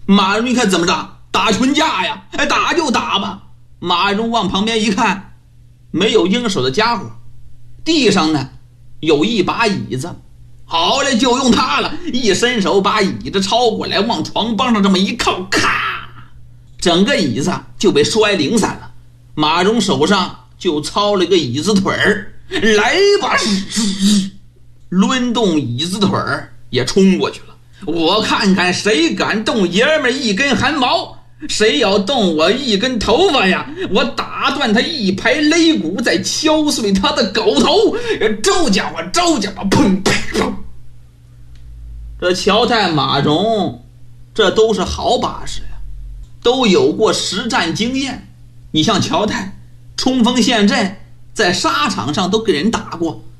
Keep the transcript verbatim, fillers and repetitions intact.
马蓉一看怎么着，打群架呀，哎，打就打吧。马蓉往旁边一看，没有应手的家伙，地上呢有一把椅子，好嘞，就用它了，一伸手把椅子抄过来，往床帮上这么一靠，咔，整个椅子就被摔零散了。马蓉手上就抄了个椅子腿儿，来吧，抡动椅子腿儿也冲过去了。我看看谁敢动爷们一根汗毛，谁要动我一根头发呀，我打断他一排肋骨，再敲碎他的狗头，周家伙周家伙，砰砰砰。这乔太马蓉这都是好把式呀，都有过实战经验。你像乔太冲锋陷阵，在沙场上都给人打过，